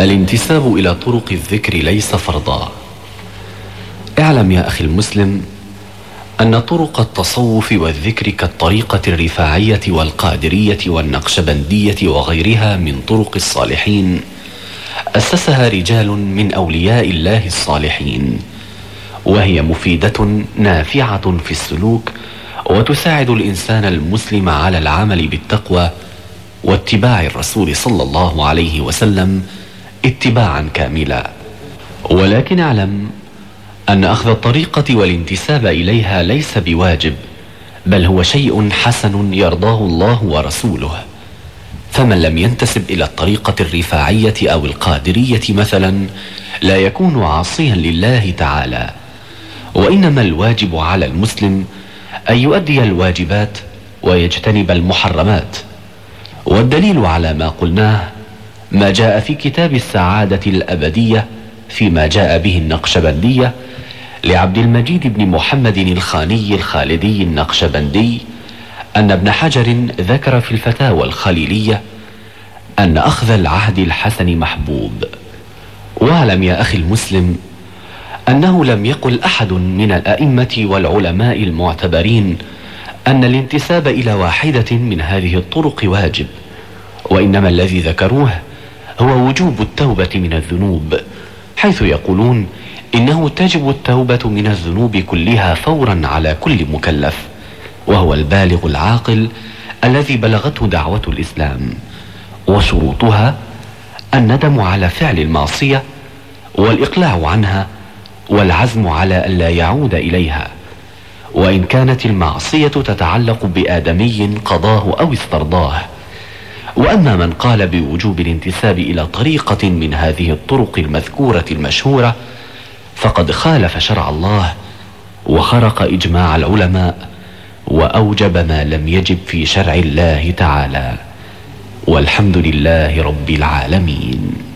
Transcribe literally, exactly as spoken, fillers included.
الانتساب إلى طرق الذكر ليس فرضا. اعلم يا أخي المسلم أن طرق التصوف والذكر كالطريقة الرفاعية والقادرية والنقشبندية وغيرها من طرق الصالحين أسسها رجال من أولياء الله الصالحين، وهي مفيدة نافعة في السلوك، وتساعد الإنسان المسلم على العمل بالتقوى واتباع الرسول صلى الله عليه وسلم اتباعا كاملا. ولكن اعلم أن أخذ الطريقة والانتساب إليها ليس بواجب، بل هو شيء حسن يرضاه الله ورسوله. فمن لم ينتسب إلى الطريقة الرفاعية أو القادرية مثلا لا يكون عاصيا لله تعالى، وإنما الواجب على المسلم أن يؤدي الواجبات ويجتنب المحرمات. والدليل على ما قلناه ما جاء في كتاب السعادة الأبدية فيما جاء به النقشبندية لعبد المجيد بن محمد الخاني الخالدي النقشبندي أن ابن حجر ذكر في الفتاوى الخليلية أن أخذ العهد الحسن محبوب. واعلم يا أخي المسلم أنه لم يقل أحد من الأئمة والعلماء المعتبرين أن الانتساب إلى واحدة من هذه الطرق واجب، وإنما الذي ذكروه هو وجوب التوبة من الذنوب، حيث يقولون إنه تجب التوبة من الذنوب كلها فورا على كل مكلف، وهو البالغ العاقل الذي بلغته دعوة الإسلام. وشروطها الندم على فعل المعصية والإقلاع عنها والعزم على ألا يعود إليها، وإن كانت المعصية تتعلق بآدمي قضاه أو استرضاه. وأما من قال بوجوب الانتساب إلى طريقة من هذه الطرق المذكورة المشهورة فقد خالف شرع الله وخرق إجماع العلماء وأوجب ما لم يجب في شرع الله تعالى، والحمد لله رب العالمين.